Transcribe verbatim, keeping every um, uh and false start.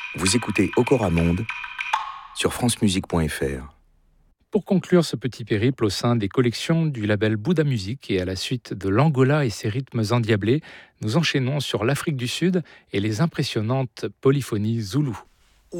Vous écoutez Okora Monde sur francemusique point f r. Pour conclure ce petit périple au sein des collections du label Bouddha Music et à la suite de l'Angola et ses rythmes endiablés, nous enchaînons sur l'Afrique du Sud et les impressionnantes polyphonies zoulou.